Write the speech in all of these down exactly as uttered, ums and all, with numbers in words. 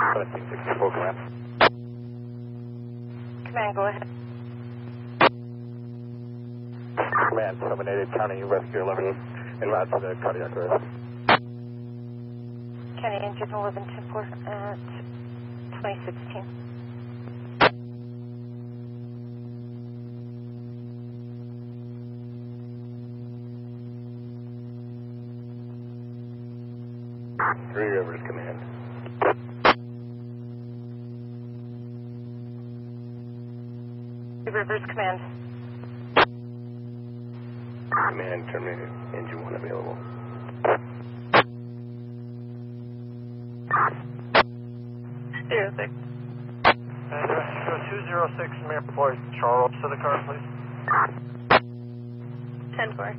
seventeen sixty-four, command. Command, go ahead. Command, seven eight eight County, Rescue eleven, en route to the cardiac arrest. County engine eleven ten four at twenty sixteen. Three Rivers, command. Three Rivers, command. Command, terminated. Engine one available. Zero six. And go two zero six from airport, Charles, to the car, please. ten four.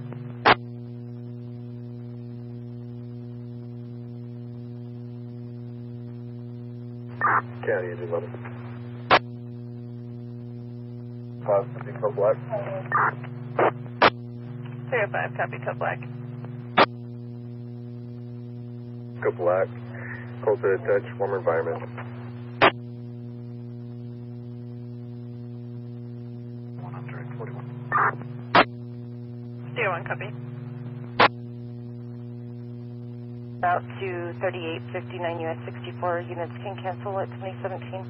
County, engine eleven. Positive, code black. Zero five, copy, code black. Code black. Cold to the touch, warm environment. one hundred forty-one. Zero one, copy. Route to thirty-eight fifty-nine U S sixty-four, units can cancel at twenty seventeen.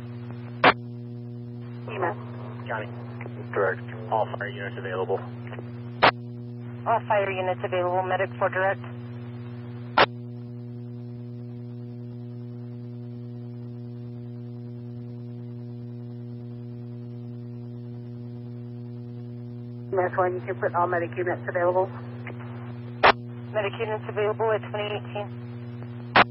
Email. County. Direct. All fire units available. All fire units available, medic for direct. That's one, you can put all medic units available. Medic units available at twenty eighteen.